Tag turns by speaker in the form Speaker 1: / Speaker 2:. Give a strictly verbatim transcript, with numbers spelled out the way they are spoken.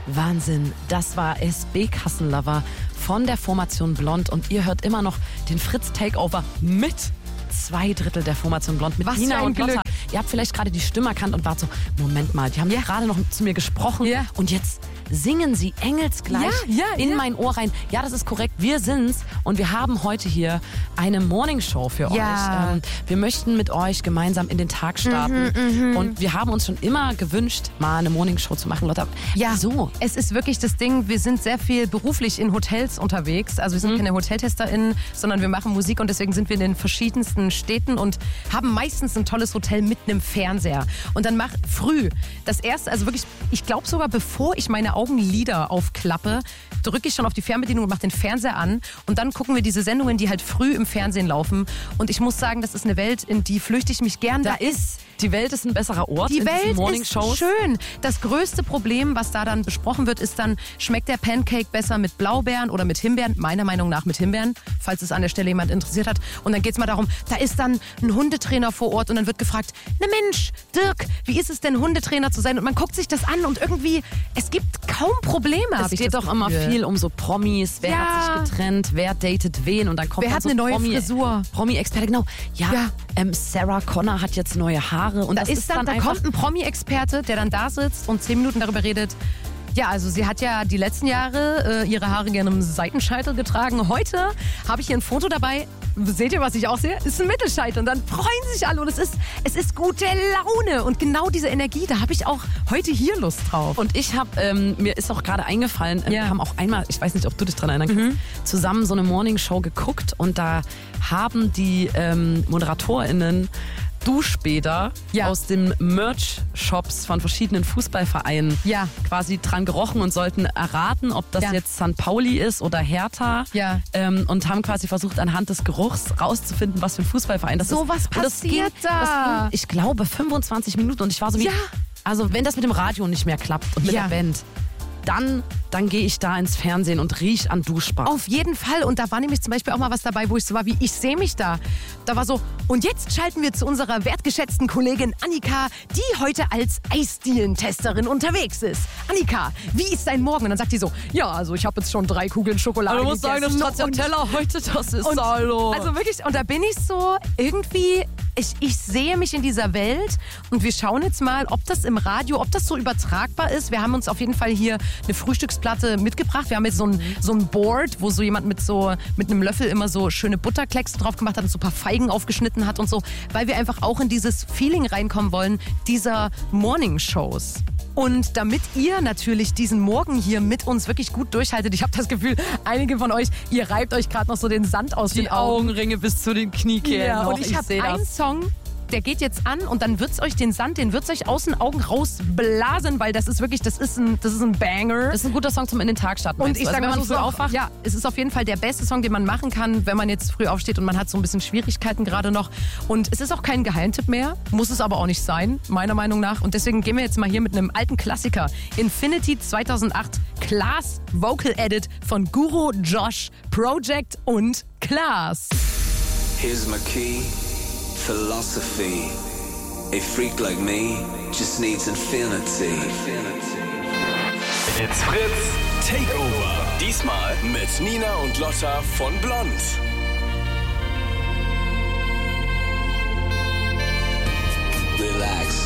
Speaker 1: Wahnsinn, das war S B Kassenlover von der Formation Blond und ihr hört immer noch den Fritz Takeover mit zwei Drittel der Formation Blond, mit
Speaker 2: Was
Speaker 1: Nina
Speaker 2: für ein
Speaker 1: und Lotta.
Speaker 2: Glück.
Speaker 1: Ihr habt vielleicht gerade die Stimme erkannt und wart so, Moment mal, die haben
Speaker 2: Ja.
Speaker 1: gerade noch zu mir gesprochen
Speaker 2: Ja.
Speaker 1: und jetzt singen sie engelsgleich
Speaker 2: Ja, ja,
Speaker 1: in
Speaker 2: ja.
Speaker 1: mein Ohr rein. Ja, das ist korrekt, wir sind's und wir haben heute hier eine Morningshow für
Speaker 2: Ja.
Speaker 1: euch. Ähm, wir möchten mit euch gemeinsam in den Tag starten
Speaker 2: Mhm,
Speaker 1: und wir haben uns schon immer gewünscht, mal eine Morningshow zu machen. Lotta,
Speaker 2: Ja,
Speaker 1: wieso?
Speaker 2: es ist wirklich das Ding, wir sind sehr viel beruflich in Hotels unterwegs. Also wir sind keine HoteltesterInnen, sondern wir machen Musik und deswegen sind wir in den verschiedensten Städten und haben meistens ein tolles Hotel mit einem Fernseher. Und dann macht früh das erste, also wirklich, ich glaube sogar bevor ich meine Augenlider aufklappe, drücke ich schon auf die Fernbedienung und mache den Fernseher an und dann gucken wir diese Sendungen, die halt früh im Fernsehen laufen. Und ich muss sagen, das ist eine Welt, in die flüchte ich mich gern.
Speaker 1: Da ist, die Welt ist ein besserer Ort
Speaker 2: Die
Speaker 1: in diesen
Speaker 2: Welt
Speaker 1: Morning
Speaker 2: ist
Speaker 1: Shows.
Speaker 2: schön. Das größte Problem, was da dann besprochen wird, ist dann, schmeckt der Pancake besser mit Blaubeeren oder mit Himbeeren? Meiner Meinung nach mit Himbeeren, falls es an der Stelle jemand interessiert hat. Und dann geht es mal darum, da ist dann ein Hundetrainer vor Ort und dann wird gefragt, na Mensch, Dirk, wie ist es denn, Hundetrainer zu sein? Und man guckt sich das an und irgendwie, es gibt kaum Probleme,
Speaker 1: Es
Speaker 2: habe ich
Speaker 1: geht
Speaker 2: das
Speaker 1: doch immer
Speaker 2: Gefühl.
Speaker 1: viel um so Promis, wer
Speaker 2: Ja.
Speaker 1: hat sich getrennt, wer datet wen und dann kommt
Speaker 2: Wer
Speaker 1: dann
Speaker 2: hat
Speaker 1: so
Speaker 2: eine neue
Speaker 1: Promi,
Speaker 2: Frisur?
Speaker 1: Promi-Experte, genau. Ja,
Speaker 2: Ja.
Speaker 1: Ähm, Sarah Connor hat jetzt neue Haare und
Speaker 2: Da
Speaker 1: das
Speaker 2: ist dann, da
Speaker 1: einfach
Speaker 2: kommt ein Promi-Experte, der dann da sitzt und zehn Minuten darüber redet. Ja, also sie hat ja die letzten Jahre äh, ihre Haare gerne im Seitenscheitel getragen. Heute habe ich hier ein Foto dabei. Seht ihr, was ich auch sehe? Ist ein Mittelscheitel. Und dann freuen sich alle und es ist, es ist gute Laune. Und genau diese Energie, da habe ich auch heute hier Lust drauf.
Speaker 1: Und ich habe, ähm, mir ist auch gerade eingefallen, äh,
Speaker 2: Ja.
Speaker 1: wir haben auch einmal, ich weiß nicht, ob du dich dran erinnern kannst, zusammen so eine Morningshow geguckt und da haben die ähm, ModeratorInnen Duschbäder
Speaker 2: Ja.
Speaker 1: aus den Merch-Shops von verschiedenen Fußballvereinen
Speaker 2: Ja.
Speaker 1: quasi dran gerochen und sollten erraten, ob das
Speaker 2: Ja.
Speaker 1: jetzt Sankt Pauli ist oder Hertha.
Speaker 2: Ja.
Speaker 1: Ähm, und haben quasi versucht, anhand des Geruchs rauszufinden, was für ein Fußballverein das
Speaker 2: So
Speaker 1: ist.
Speaker 2: was
Speaker 1: Und das
Speaker 2: passiert
Speaker 1: ging,
Speaker 2: da.
Speaker 1: Das ging, ich glaube, fünfundzwanzig Minuten und ich war so wie,
Speaker 2: Ja.
Speaker 1: also wenn das mit dem Radio nicht mehr klappt und mit
Speaker 2: Ja.
Speaker 1: der Band, dann, dann gehe ich da ins Fernsehen und riech an Duschbad.
Speaker 2: Auf jeden Fall. Und da war nämlich zum Beispiel auch mal was dabei, wo ich so war wie, ich sehe mich da. Da war so, und jetzt schalten wir zu unserer wertgeschätzten Kollegin Annika, die heute als Eisdielentesterin unterwegs ist. Annika, wie ist dein Morgen? Und dann sagt die so, ja, also ich habe jetzt schon drei Kugeln Schokolade gegessen. Und-
Speaker 1: heute, das ist
Speaker 2: Und, also wirklich, und da bin ich so, irgendwie, ich, ich sehe mich in dieser Welt und wir schauen jetzt mal, ob das im Radio, ob das so übertragbar ist. Wir haben uns auf jeden Fall hier eine Frühstücksplatte mitgebracht. Wir haben jetzt so ein, so ein Board, wo so jemand mit so mit einem Löffel immer so schöne Butterklecks drauf gemacht hat und so ein paar Feigen aufgeschnitten hat und so, weil wir einfach auch in dieses Feeling reinkommen wollen, dieser Morning-Shows. Und damit ihr natürlich diesen Morgen hier mit uns wirklich gut durchhaltet, ich habe das Gefühl, einige von euch, ihr reibt euch gerade noch so den Sand aus
Speaker 1: die
Speaker 2: den Augen.
Speaker 1: Augenringe bis zu den Kniekehlen.
Speaker 2: Ja,
Speaker 1: noch.
Speaker 2: und ich, habe
Speaker 1: seh
Speaker 2: einen
Speaker 1: das.
Speaker 2: Song, der geht jetzt an und dann wird's euch den Sand, den wird's euch aus den Augen rausblasen, weil das ist wirklich, das ist ein, das ist ein Banger.
Speaker 1: Das ist ein guter Song zum in den Tag starten.
Speaker 2: Und
Speaker 1: meinst
Speaker 2: ich
Speaker 1: du?
Speaker 2: sage
Speaker 1: also,
Speaker 2: mal
Speaker 1: wenn man
Speaker 2: so,
Speaker 1: früh
Speaker 2: so,
Speaker 1: aufwacht.
Speaker 2: ja, es ist auf jeden Fall der beste Song, den man machen kann, wenn man jetzt früh aufsteht und man hat so ein bisschen Schwierigkeiten gerade noch. Und es ist auch kein Geheimtipp mehr, muss es aber auch nicht sein, meiner Meinung nach. Und deswegen gehen wir jetzt mal hier mit einem alten Klassiker. Infinity zweitausendacht, Klaas Vocal Edit von Guru, Josh, Project und Klaas.
Speaker 3: Here's my key, philosophy. A freak like me just needs infinity.
Speaker 4: It's Fritz Takeover. Diesmal mit Nina und Lotta von Blond.